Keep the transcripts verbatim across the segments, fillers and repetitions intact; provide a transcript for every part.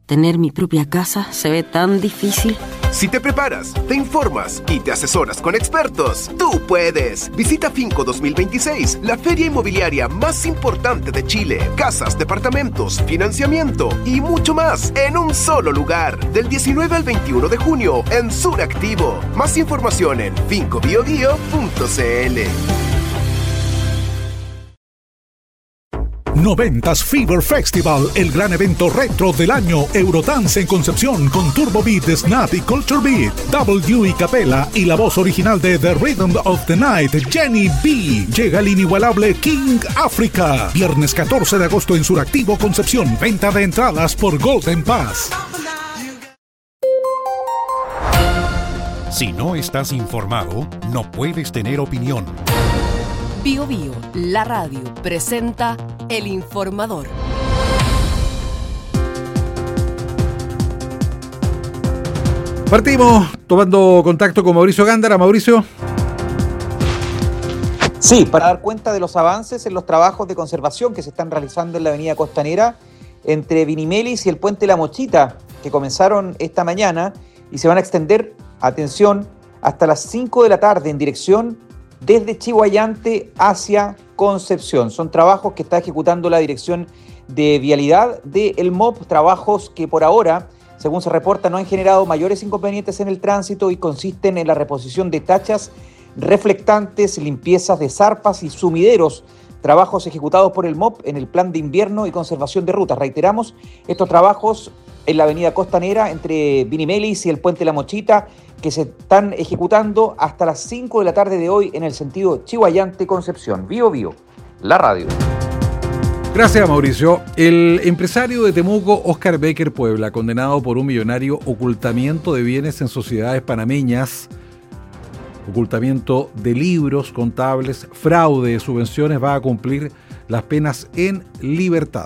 Tener mi propia casa se ve tan difícil. Si te preparas, te informas y te asesoras con expertos, tú puedes. Visita Finco dos mil veintiséis, la feria inmobiliaria más importante de Chile. Casas, departamentos, financiamiento y mucho más en un solo lugar. Del diecinueve al veintiuno de junio en Suractivo. Más información en finco bio bio punto c l. noventas Fever Festival, el gran evento retro del año. Eurodance en Concepción con Turbo Beat, Snap y Culture Beat. W y Capella y la voz original de The Rhythm of the Night, Jenny B. Llega el inigualable King Africa. Viernes catorce de agosto en Suractivo, Concepción. Venta de entradas por Golden Pass. Si no estás informado, no puedes tener opinión. Bio Bio, la radio, presenta El Informador. Partimos tomando contacto con Mauricio Gándara. Mauricio. Sí, para dar cuenta de los avances en los trabajos de conservación que se están realizando en la avenida Costanera entre Vinimelis y el puente La Mochita, que comenzaron esta mañana y se van a extender, atención, hasta las cinco de la tarde en dirección desde Chihuayante hacia Concepción. Son trabajos que está ejecutando la Dirección de Vialidad del M O P, trabajos que por ahora, según se reporta, no han generado mayores inconvenientes en el tránsito y consisten en la reposición de tachas reflectantes, limpiezas de zarpas y sumideros, trabajos ejecutados por el M O P en el plan de invierno y conservación de rutas. Reiteramos, estos trabajos en la avenida Costanera entre Vinimelis y el puente La Mochita, que se están ejecutando hasta las cinco de la tarde de hoy en el sentido Chihuayante-Concepción. Bio Bio, la radio. Gracias, Mauricio. El empresario de Temuco, Oscar Becker Puebla, condenado por un millonario ocultamiento de bienes en sociedades panameñas, ocultamiento de libros contables, fraude de subvenciones, va a cumplir las penas en libertad.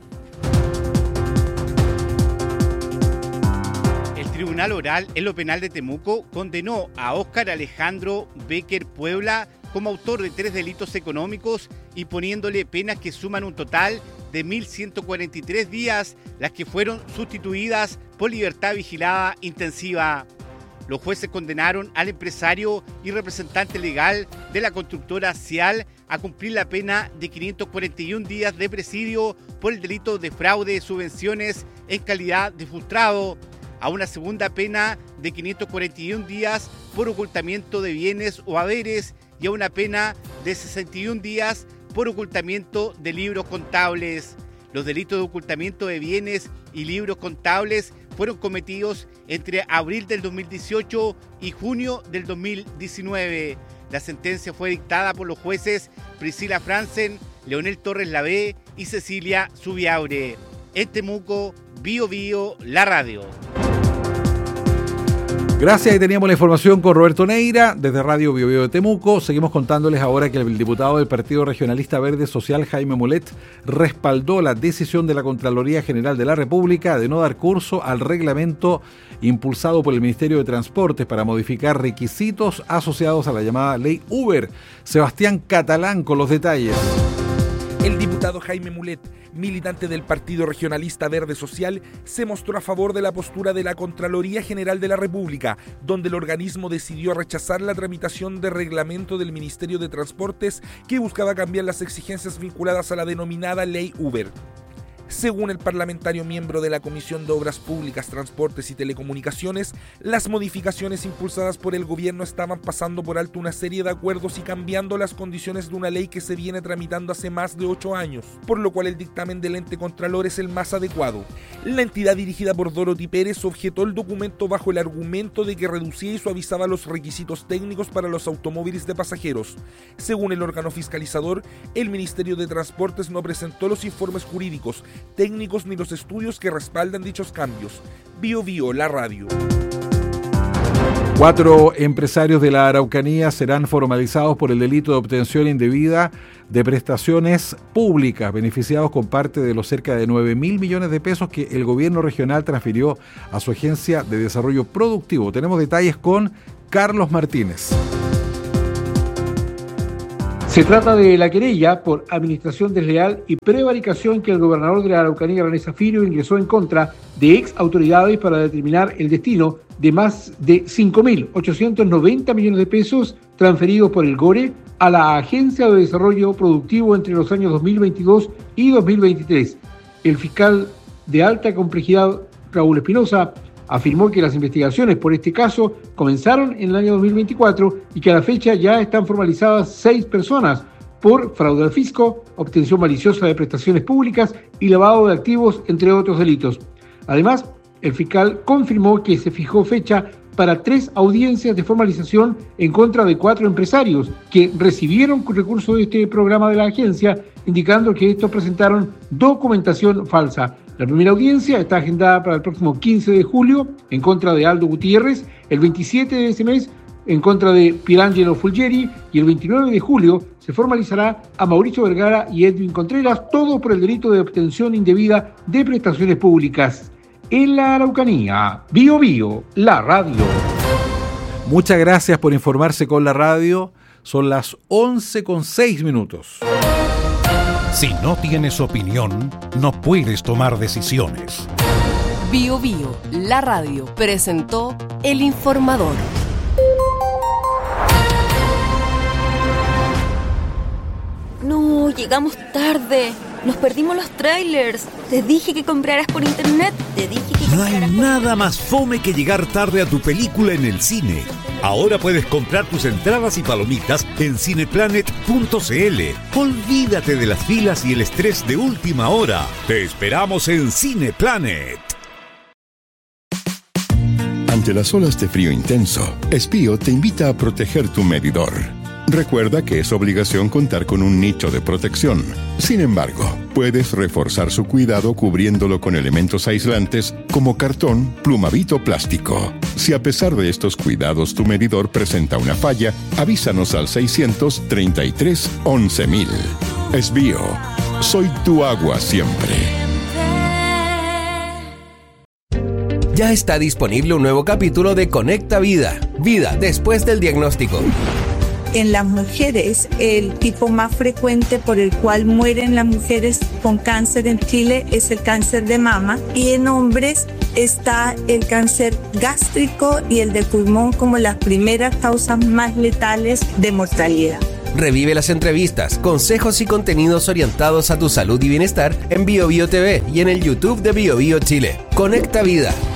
El Tribunal Oral en lo Penal de Temuco condenó a Óscar Alejandro Becker Puebla como autor de tres delitos económicos y poniéndole penas que suman un total de mil ciento cuarenta y tres días, las que fueron sustituidas por libertad vigilada intensiva. Los jueces condenaron al empresario y representante legal de la constructora Cial a cumplir la pena de quinientos cuarenta y un días de presidio por el delito de fraude de subvenciones en calidad de frustrado, a una segunda pena de quinientos cuarenta y un días por ocultamiento de bienes o haberes y a una pena de sesenta y un días por ocultamiento de libros contables. Los delitos de ocultamiento de bienes y libros contables fueron cometidos entre abril del dos mil dieciocho y junio del dos mil diecinueve. La sentencia fue dictada por los jueces Priscila Franzen, Leonel Torres Lavé y Cecilia Zubiaure. En Temuco, Bio Bio, la radio. Gracias, ahí teníamos la información con Roberto Neira desde Radio Bio Bio de Temuco. Seguimos contándoles ahora que el diputado del Partido Regionalista Verde Social, Jaime Mulet, respaldó la decisión de la Contraloría General de la República de no dar curso al reglamento impulsado por el Ministerio de Transportes para modificar requisitos asociados a la llamada Ley Uber. Sebastián Catalán con los detalles. El diputado Jaime Mulet, militante del Partido Regionalista Verde Social, se mostró a favor de la postura de la Contraloría General de la República, donde el organismo decidió rechazar la tramitación de reglamento del Ministerio de Transportes que buscaba cambiar las exigencias vinculadas a la denominada Ley Uber. Según el parlamentario miembro de la Comisión de Obras Públicas, Transportes y Telecomunicaciones, las modificaciones impulsadas por el gobierno estaban pasando por alto una serie de acuerdos y cambiando las condiciones de una ley que se viene tramitando hace más de ocho años, por lo cual el dictamen del ente contralor es el más adecuado. La entidad dirigida por Dorothy Pérez objetó el documento bajo el argumento de que reducía y suavizaba los requisitos técnicos para los automóviles de pasajeros. Según el órgano fiscalizador, el Ministerio de Transportes no presentó los informes jurídicos, técnicos ni los estudios que respaldan dichos cambios. Bio Bio, la radio. Cuatro empresarios de la Araucanía serán formalizados por el delito de obtención indebida de prestaciones públicas, beneficiados con parte de los cerca de nueve mil millones de pesos que el gobierno regional transfirió a su Agencia de Desarrollo Productivo. Tenemos detalles con Carlos Martínez. Se trata de la querella por administración desleal y prevaricación que el gobernador de la Araucanía, René Zafiro, ingresó en contra de ex autoridades para determinar el destino de más de cinco mil ochocientos noventa millones de pesos transferidos por el GORE a la Agencia de Desarrollo Productivo entre los años dos mil veintidós y dos mil veintitrés. El fiscal de alta complejidad, Raúl Espinosa, afirmó que las investigaciones por este caso comenzaron en el año dos mil veinticuatro y que a la fecha ya están formalizadas seis personas por fraude al fisco, obtención maliciosa de prestaciones públicas y lavado de activos, entre otros delitos. Además, el fiscal confirmó que se fijó fecha para tres audiencias de formalización en contra de cuatro empresarios que recibieron recursos de este programa de la agencia, indicando que estos presentaron documentación falsa. La primera audiencia está agendada para el próximo quince de julio en contra de Aldo Gutiérrez, el veintisiete de ese mes en contra de Pierangelo Fulgeri y el veintinueve de julio se formalizará a Mauricio Vergara y Edwin Contreras, todo por el delito de obtención indebida de prestaciones públicas. En la Araucanía, Bio Bio, la radio. Muchas gracias por informarse con la radio. Son las once con seis minutos. Si no tienes opinión, no puedes tomar decisiones. Bio Bio, la radio, presentó El Informador. No, llegamos tarde. Nos perdimos los trailers. Te dije que compraras por internet. Te dije que No hay nada más fome que llegar tarde a tu película en el cine. Ahora puedes comprar tus entradas y palomitas en cineplanet punto c l. Olvídate de las filas y el estrés de última hora. Te esperamos en Cineplanet. Ante las olas de frío intenso, Espío te invita a proteger tu medidor. Recuerda que es obligación contar con un nicho de protección. Sin embargo, puedes reforzar su cuidado cubriéndolo con elementos aislantes como cartón, plumavit o plástico. Si a pesar de estos cuidados tu medidor presenta una falla, avísanos al seiscientos treinta y tres once mil. Espío, soy tu agua siempre. Ya está disponible un nuevo capítulo de Conecta Vida. Vida después del diagnóstico. En las mujeres, el tipo más frecuente por el cual mueren las mujeres con cáncer en Chile es el cáncer de mama, y en hombres está el cáncer gástrico y el de pulmón como las primeras causas más letales de mortalidad. Revive las entrevistas, consejos y contenidos orientados a tu salud y bienestar en Bio Bio T V y en el YouTube de Bio Bio Chile. Conecta Vida.